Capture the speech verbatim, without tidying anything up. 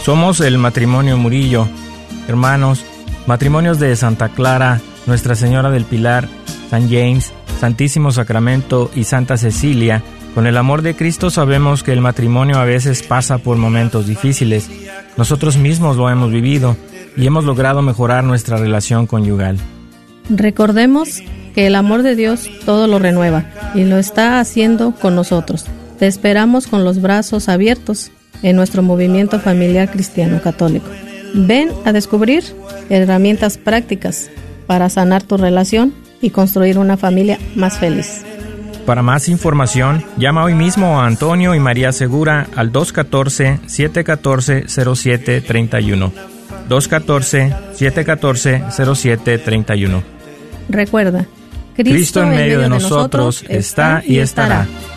Somos el matrimonio Murillo. Hermanos, matrimonios de Santa Clara, Nuestra Señora del Pilar, San James, Santísimo Sacramento y Santa Cecilia, con el amor de Cristo sabemos que el matrimonio a veces pasa por momentos difíciles. Nosotros mismos lo hemos vivido y hemos logrado mejorar nuestra relación conyugal. Recordemos que el amor de Dios todo lo renueva y lo está haciendo con nosotros. Te esperamos con los brazos abiertos en nuestro movimiento familiar cristiano católico. Ven a descubrir herramientas prácticas para sanar tu relación y construir una familia más feliz. Para más información, llama hoy mismo a Antonio y María Segura al dos uno cuatro, siete uno cuatro, cero siete tres uno. dos uno cuatro, siete uno cuatro, cero siete tres uno. Recuerda, Cristo en medio de nosotros está y estará.